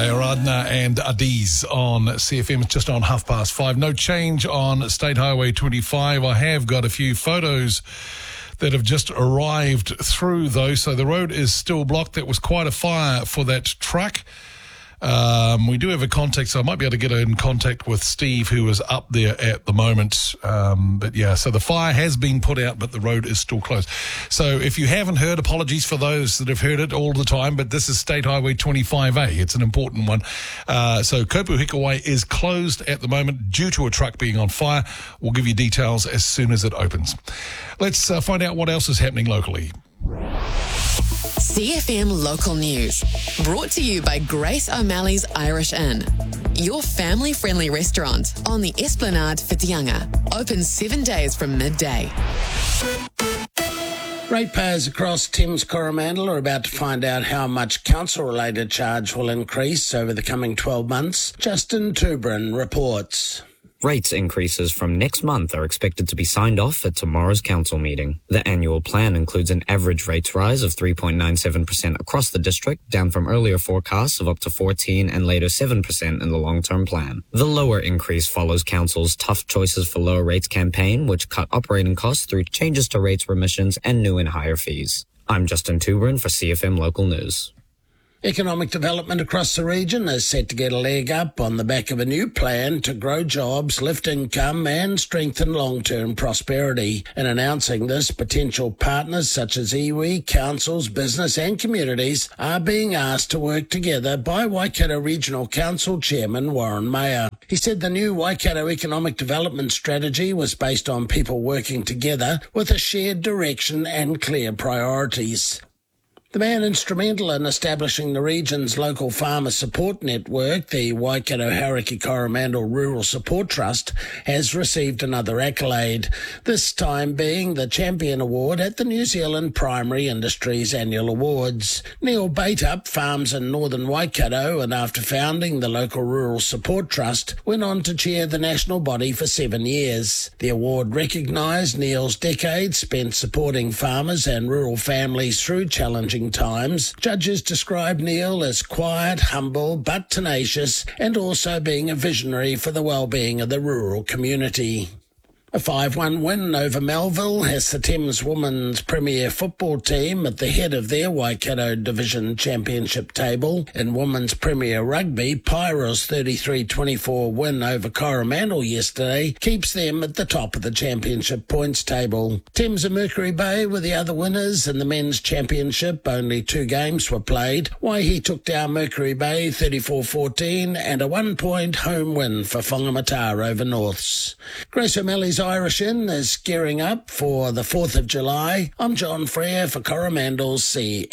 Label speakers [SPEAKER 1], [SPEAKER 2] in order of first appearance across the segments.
[SPEAKER 1] Aradna and Adiz on CFM. It's just on 5:30. No change on State Highway 25. I have got a few photos that have just arrived through, though. So the road is still blocked. That was quite a fire for that truck. We do have a contact, so I might be able to get in contact with Steve, who is up there at the moment. But yeah, so the fire has been put out, but the road is still closed. So if you haven't heard, apologies for those that have heard it all the time, but this is State Highway 25A. It's an important one. So Kopu Hikawai is closed at the moment due to a truck being on fire. We'll give you details as soon as it opens. Let's find out what else is happening locally.
[SPEAKER 2] CFM Local News, brought to you by Grace O'Malley's Irish Inn, your family-friendly restaurant on the Esplanade Whitianga, open 7 days from midday.
[SPEAKER 3] Ratepayers across Thames Coromandel are about to find out how much council-related charge will increase over the coming 12 months. Justin Tubrin reports.
[SPEAKER 4] Rates increases from next month are expected to be signed off at tomorrow's council meeting. The annual plan includes an average rates rise of 3.97% across the district, down from earlier forecasts of up to 14% and later 7% in the long-term plan. The lower increase follows council's Tough Choices for Lower Rates campaign, which cut operating costs through changes to rates remissions and new and higher fees. I'm Justin Tubrin for CFM Local News.
[SPEAKER 3] Economic development across the region is set to get a leg up on the back of a new plan to grow jobs, lift income and strengthen long-term prosperity. In announcing this, potential partners such as iwi, councils, business and communities are being asked to work together by Waikato Regional Council Chairman Warren Mayer. He said the new Waikato Economic Development Strategy was based on people working together with a shared direction and clear priorities. The man instrumental in establishing the region's local farmer support network, the Waikato Hauraki Coromandel Rural Support Trust, has received another accolade, this time being the Champion Award at the New Zealand Primary Industries Annual Awards. Neil Bateup farms in northern Waikato and after founding the local Rural Support Trust, went on to chair the national body for 7 years. The award recognised Neil's decades spent supporting farmers and rural families through challenging times. Judges describe Neil as quiet, humble, but tenacious, and also being a visionary for the well-being of the rural community. A 5-1 win over Melville has the Thames Women's Premier Football team at the head of their Waikato Division Championship table. In Women's Premier Rugby, Pyra's 33-24 win over Coromandel yesterday keeps them at the top of the championship points table. Thames and Mercury Bay were the other winners in the men's championship. Only 2 games were played. Waihi took down Mercury Bay 34-14 and a 1-point home win for Whangamata over Norths. Grace O'Malley's Irish Inn is gearing up for the 4th of July. I'm John Frere for Coromandel's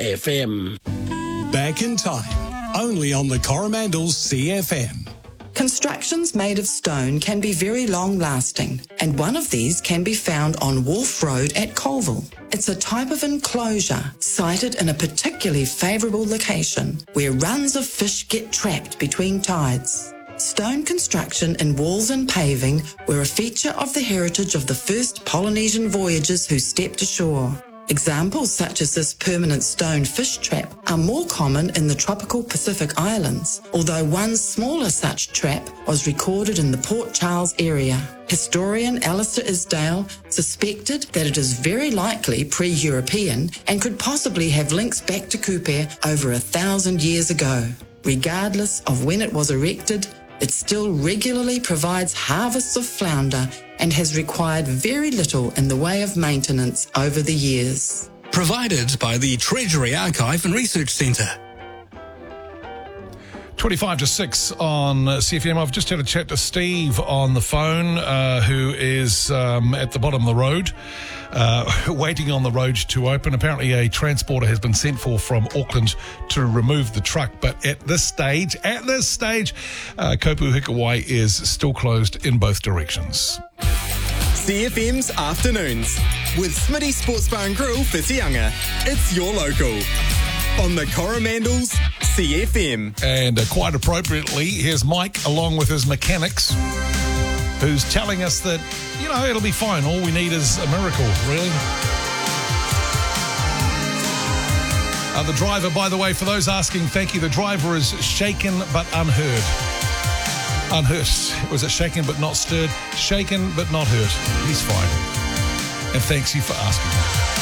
[SPEAKER 3] CFM.
[SPEAKER 5] Back in time, only on the Coromandel's CFM.
[SPEAKER 6] Constructions made of stone can be very long-lasting, and one of these can be found on Wharf Road at Colville. It's a type of enclosure sited in a particularly favourable location where runs of fish get trapped between tides. Stone construction in walls and paving were a feature of the heritage of the first Polynesian voyagers who stepped ashore. Examples such as this permanent stone fish trap are more common in the tropical Pacific Islands, although one smaller such trap was recorded in the Port Charles area. Historian Alistair Isdale suspected that it is very likely pre-European and could possibly have links back to Kupe over 1,000 years ago. Regardless of when it was erected, it still regularly provides harvests of flounder and has required very little in the way of maintenance over the years.
[SPEAKER 5] Provided by the Treasury Archive and Research Centre.
[SPEAKER 1] 25 to 6 on CFM. I've just had a chat to Steve on the phone, who is at the bottom of the road, waiting on the road to open. Apparently a transporter has been sent for from Auckland to remove the truck, but at this stage, Kopu Hikawai is still closed in both directions.
[SPEAKER 7] CFM's Afternoons with Smitty Sports Bar and Grill Whitianga. It's your local on the Coromandel's CFM.
[SPEAKER 1] And quite appropriately, here's Mike along with his mechanics, who's telling us that, it'll be fine. All we need is a miracle, really. The driver, by the way, for those asking, thank you. The driver is shaken but unhurt. Unhurt. Was it shaken but not stirred? Shaken but not hurt. He's fine. And thanks you for asking.